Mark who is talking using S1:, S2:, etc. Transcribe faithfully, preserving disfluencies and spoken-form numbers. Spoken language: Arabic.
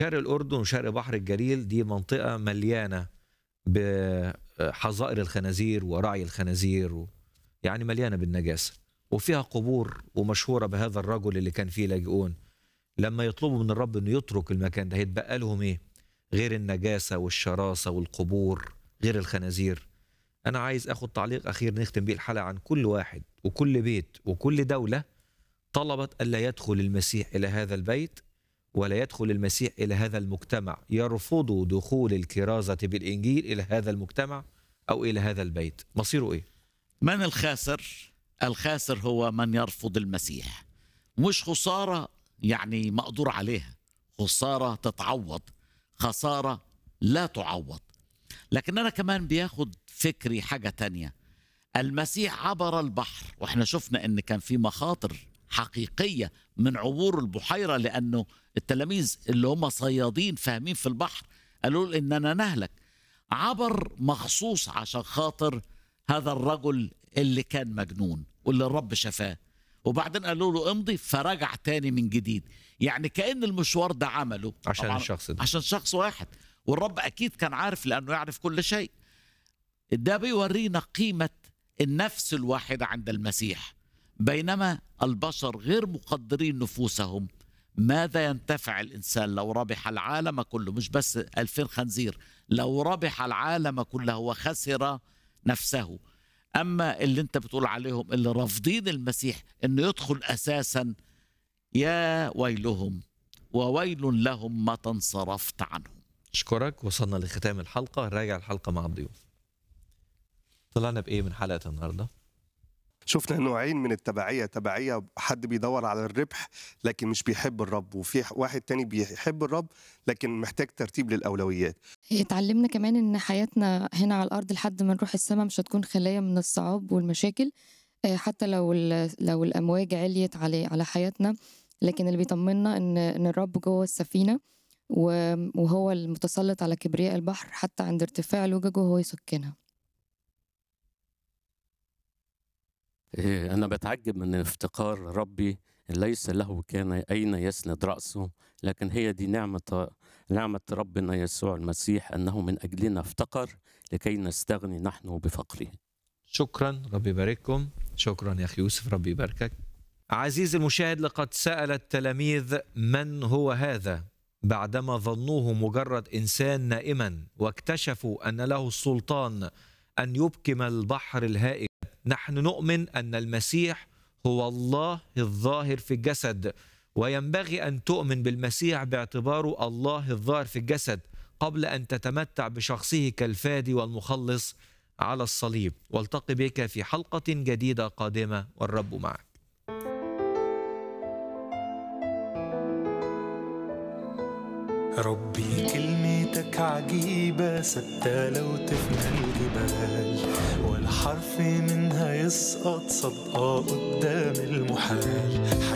S1: شرق الأردن وشرق بحر الجليل دي منطقة مليانة بحظائر الخنازير ورعي الخنازير و... يعني مليانة بالنجاسة، وفيها قبور، ومشهورة بهذا الرجل اللي كان فيه لاجئون. لما يطلبوا من الرب انه يترك المكان ده هيتبقى لهم ايه غير النجاسة والشراسة والقبور، غير الخنازير؟ انا عايز اخد تعليق اخير نختم بيه الحلقة عن كل واحد وكل بيت وكل دولة طلبت الا يدخل المسيح الى هذا البيت ولا يدخل المسيح الى هذا المجتمع، يرفضوا دخول الكرازة بالانجيل الى هذا المجتمع او الى هذا البيت. مصيره ايه؟
S2: من الخاسر؟ الخاسر هو من يرفض المسيح. مش خسارة يعني مقدور عليها، خسارة تتعوض، خسارة لا تعوض. لكن أنا كمان بياخد فكري حاجة تانية. المسيح عبر البحر، وإحنا شفنا إن كان في مخاطر حقيقية من عبور البحيرة، لأنه التلاميذ اللي هم صيادين فاهمين في البحر قالوا إننا نهلك. عبر مخصوص عشان خاطر هذا الرجل اللي كان مجنون واللي الرب شفاه، وبعدين قالوا له امضي، فرجع تاني من جديد. يعني كأن المشوار ده عمله
S1: عشان الشخص ده،
S2: عشان شخص واحد، والرب أكيد كان عارف لأنه يعرف كل شيء. ده بيورينا قيمة النفس الواحدة عند المسيح. بينما البشر غير مقدرين نفوسهم، ماذا ينتفع الإنسان لو ربح العالم كله؟ مش بس ألفين خنزير، لو ربح العالم كله وخسر نفسه. أما اللي انت بتقول عليهم اللي رافضين المسيح انه يدخل أساسا، يا ويلهم وويل لهم متى انصرفت عنهم.
S1: أشكرك. وصلنا لختام الحلقة، راجع الحلقة مع الضيوف. طلعنا بإيه من حلقة النهاردة؟
S3: شفنا نوعين من التبعية. تبعية حد بيدور على الربح لكن مش بيحب الرب، وفي واحد تاني بيحب الرب لكن محتاج ترتيب للأولويات.
S4: اتعلمنا كمان ان حياتنا هنا على الارض لحد ما نروح السماء مش هتكون خالية من الصعاب والمشاكل، حتى لو لو الامواج عليت على على حياتنا، لكن اللي بيطمنا ان ان الرب جوه السفينة، وهو المتسلط على كبرياء البحر، حتى عند ارتفاع الوجج هو يسكنها.
S5: أنا بتعجب من افتقار ربي ليس له كان أين يسند رأسه، لكن هي دي نعمة نعمة ربنا يسوع المسيح أنه من أجلنا افتقر لكي نستغني نحن بفقره.
S1: شكرا، ربي يبارككم. شكرا يا أخي يوسف، ربي يباركك. عزيزي المشاهد، لقد سأل التلاميذ من هو هذا بعدما ظنوه مجرد إنسان نائما، واكتشفوا أن له السلطان أن يبكم البحر الهائج. نحن نؤمن أن المسيح هو الله الظاهر في الجسد، وينبغي أن تؤمن بالمسيح باعتباره الله الظاهر في الجسد قبل أن تتمتع بشخصه كالفادي والمخلص على الصليب. والتقي بك في حلقة جديدة قادمة، والرب معك.
S6: ربي كلمتك عجيبة ثابتة لو تفنى الجبال، ولا حرف منها يسقط صدقة قدام المحال.